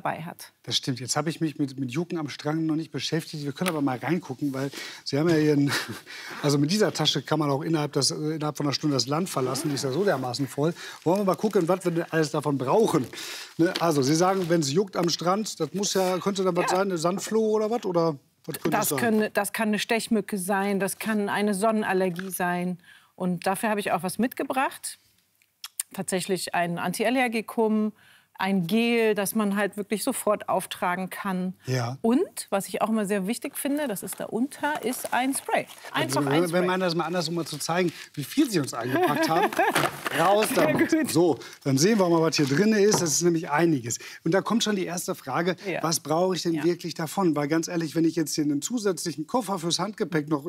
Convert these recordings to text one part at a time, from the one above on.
dabei hat. Das stimmt. Jetzt habe ich mich mit Jucken am Strang noch nicht beschäftigt. Wir können aber mal reingucken, weil Sie haben ja hier also mit dieser Tasche kann man auch innerhalb von einer Stunde das Land verlassen. Die ist ja so dermaßen voll. Wollen wir mal gucken, was wir denn alles davon brauchen. Ne? Also Sie sagen, wenn es juckt am Strand, das könnte dann was sein, eine Sandflohe oder was? Oder was könnte das sein? Das kann eine Stechmücke sein, das kann eine Sonnenallergie sein. Und dafür habe ich auch was mitgebracht. Tatsächlich ein Antiallergikum, ein Gel, das man halt wirklich sofort auftragen kann. Ja. Und, was ich auch immer sehr wichtig finde, das ist da unter, ist ein Spray. Einfach Also, ein Spray. wenn man das mal anders, um mal zu zeigen, wie viel Sie uns eingepackt haben. Raus damit. So, dann sehen wir mal, was hier drin ist. Das ist nämlich einiges. Und da kommt schon die erste Frage, Ja. was brauche ich denn wirklich davon? Weil ganz ehrlich, wenn ich jetzt hier einen zusätzlichen Koffer fürs Handgepäck noch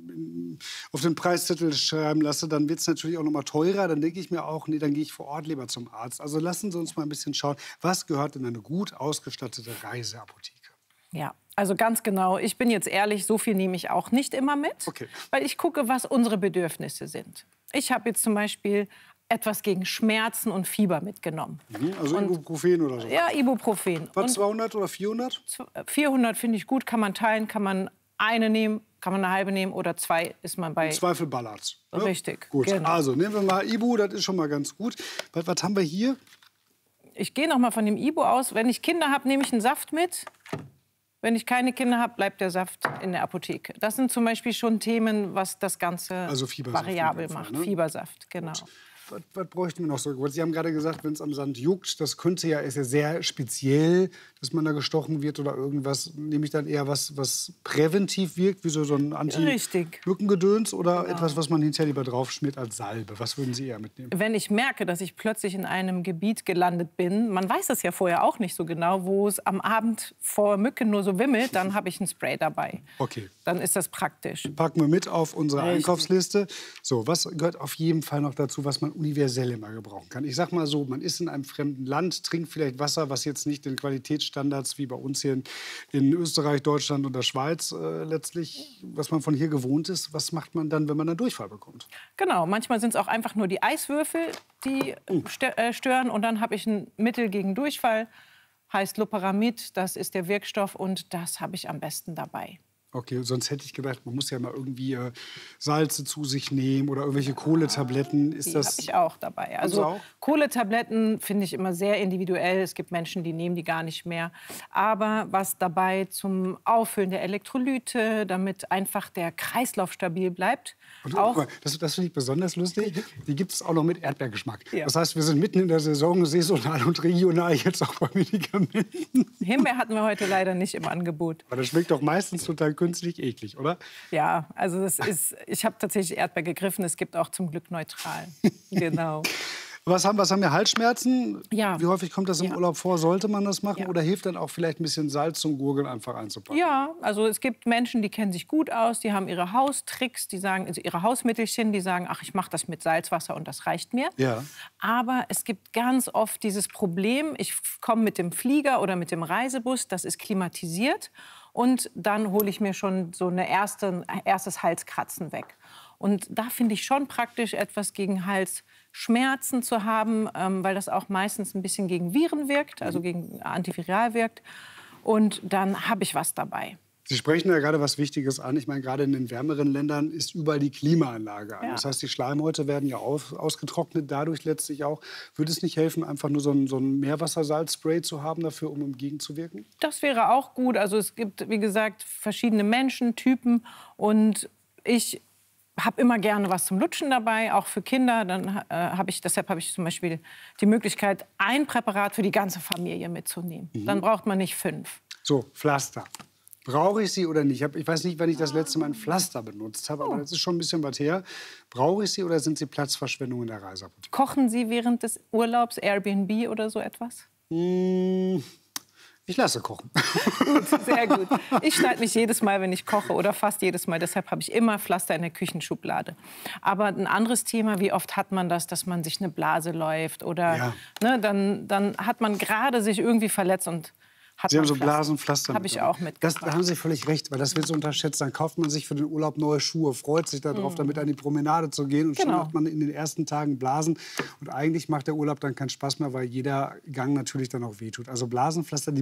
auf den Preiszettel schreiben lasse, dann wird es natürlich auch noch mal teurer. Dann denke ich mir auch, nee, dann gehe ich vor Ort lieber zum Arzt. Also lassen Sie uns mal ein bisschen schauen, was gehört in eine gut ausgestattete Reiseapotheke? Ja, also ganz genau. Ich bin jetzt ehrlich, so viel nehme ich auch nicht immer mit, Okay. weil ich gucke, was unsere Bedürfnisse sind. Ich habe jetzt zum Beispiel etwas gegen Schmerzen und Fieber mitgenommen. Also Ibuprofen oder so? Ja, Ibuprofen. Was, 200 oder 400? 400 finde ich gut, kann man teilen, kann man eine nehmen, kann man eine halbe nehmen oder zwei ist man bei... Im Zweifel ballert's. Ne? Richtig, Gut, genau. also nehmen wir mal Ibu, das ist schon mal ganz gut. Was haben wir hier? Ich gehe noch mal von dem Ibu aus. Wenn ich Kinder habe, nehme ich einen Saft mit. Wenn ich keine Kinder habe, bleibt der Saft in der Apotheke. Das sind zum Beispiel schon Themen, was das Ganze Also Fiebersaft variabel in dem Fall, macht. ne? Fiebersaft, genau. Was bräuchten wir noch so? Sie haben gerade gesagt, wenn es am Sand juckt, das ist ja sehr speziell, dass man da gestochen wird oder irgendwas. Nehme ich dann eher was präventiv wirkt, wie so ein Anti-Mückengedöns oder etwas, was man hinterher lieber draufschmiert als Salbe? Was würden Sie eher mitnehmen? Wenn ich merke, dass ich plötzlich in einem Gebiet gelandet bin, man weiß es ja vorher auch nicht so genau, wo es am Abend vor Mücken nur so wimmelt, dann habe ich ein Spray dabei. Okay. Dann ist das praktisch. Packen wir mit auf unsere Richtig. Einkaufsliste. So, was gehört auf jeden Fall noch dazu, was man universell immer gebrauchen kann? Ich sag mal so, man ist in einem fremden Land, trinkt vielleicht Wasser, was jetzt nicht den Qualitätsstandards wie bei uns hier in Österreich, Deutschland und der Schweiz letztlich, was man von hier gewohnt ist. Was macht man dann, wenn man einen Durchfall bekommt? Genau, manchmal sind es auch einfach nur die Eiswürfel, die stören. Und dann habe ich ein Mittel gegen Durchfall, heißt Loperamid, das ist der Wirkstoff und das habe ich am besten dabei. Okay, sonst hätte ich gedacht, man muss ja mal irgendwie Salze zu sich nehmen oder irgendwelche Kohletabletten. Die habe ich auch dabei. Also auch? Kohletabletten finde ich immer sehr individuell. Es gibt Menschen, die nehmen die gar nicht mehr. Aber was dabei zum Auffüllen der Elektrolyte, damit einfach der Kreislauf stabil bleibt. Und, auch das finde ich besonders lustig. Die gibt es auch noch mit Erdbeergeschmack. Ja. Das heißt, wir sind mitten in der Saison, saisonal und regional jetzt auch bei Medikamenten. Himbeer hatten wir heute leider nicht im Angebot. Aber das schmeckt doch meistens total künstlich eklig, oder? Ja, also ich habe tatsächlich Erdbeer gegriffen. Es gibt auch zum Glück neutral. Genau. Was haben wir? Halsschmerzen? Ja. Wie häufig kommt das im Ja. Urlaub vor? Sollte man das machen? Ja. Oder hilft dann auch vielleicht ein bisschen Salz zum Gurgeln einfach einzupacken? Ja, also es gibt Menschen, die kennen sich gut aus, die haben ihre Haustricks, die sagen, also ihre Hausmittelchen, die sagen, ach, ich mache das mit Salzwasser und das reicht mir. Ja. Aber es gibt ganz oft dieses Problem, ich komme mit dem Flieger oder mit dem Reisebus, das ist klimatisiert und dann hole ich mir schon so ein erstes Halskratzen weg. Und da finde ich schon praktisch, etwas gegen Halsschmerzen zu haben, weil das auch meistens ein bisschen gegen Viren wirkt, also gegen antiviral wirkt. Und dann habe ich was dabei. Sie sprechen ja gerade was Wichtiges an. Ich meine, gerade in den wärmeren Ländern ist überall die Klimaanlage an. Ja. Das heißt, die Schleimhäute werden ja ausgetrocknet, dadurch letztlich auch. Würde es nicht helfen, einfach nur so ein Meerwassersalzspray zu haben dafür, um entgegenzuwirken? Das wäre auch gut. Also es gibt, wie gesagt, verschiedene Menschentypen. Und ich habe immer gerne was zum Lutschen dabei, auch für Kinder. Deshalb habe ich zum Beispiel die Möglichkeit, ein Präparat für die ganze Familie mitzunehmen. Dann braucht man nicht 5. So, Pflaster. Brauche ich sie oder nicht? Ich weiß nicht, wann ich das letzte Mal ein Pflaster benutzt habe, aber das ist schon ein bisschen was her. Brauche ich sie oder sind sie Platzverschwendung in der Reiseapotheke? Kochen Sie während des Urlaubs Airbnb oder so etwas? Ich lasse kochen. Gut, sehr gut. Ich schneide mich jedes Mal, wenn ich koche oder fast jedes Mal. Deshalb habe ich immer Pflaster in der Küchenschublade. Aber ein anderes Thema, wie oft hat man das, dass man sich eine Blase läuft oder dann hat man gerade sich irgendwie verletzt und Sie haben so Blasenpflaster. Habe ich auch mitgebracht. Da haben Sie völlig recht, weil das wird so unterschätzt. Dann kauft man sich für den Urlaub neue Schuhe, freut sich darauf, damit an die Promenade zu gehen. Und schon hat man in den ersten Tagen Blasen. Und eigentlich macht der Urlaub dann keinen Spaß mehr, weil jeder Gang natürlich dann auch wehtut. Also Blasenpflaster, die